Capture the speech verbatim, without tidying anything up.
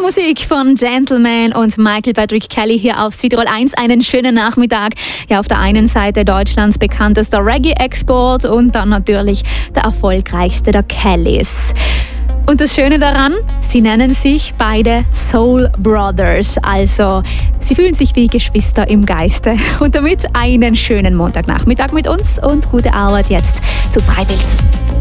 Musik von Gentleman und Michael Patrick Kelly hier auf Südtirol eins. Einen schönen Nachmittag. Ja, auf der einen Seite Deutschlands bekanntester Reggae-Export und dann natürlich der erfolgreichste der Kellys. Und das Schöne daran, sie nennen sich beide Soul Brothers, also sie fühlen sich wie Geschwister im Geiste. Und damit einen schönen Montagnachmittag mit uns und gute Arbeit jetzt zu Freiwild.